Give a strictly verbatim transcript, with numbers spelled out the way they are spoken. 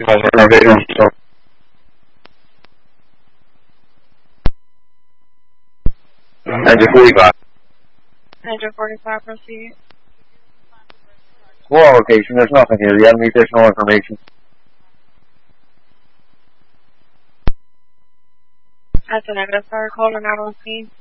Engine forty-five. Engine forty-five, proceed. Squall location, there's nothing here. Do you have any additional information? That's a negative, sir. Call and out on scene.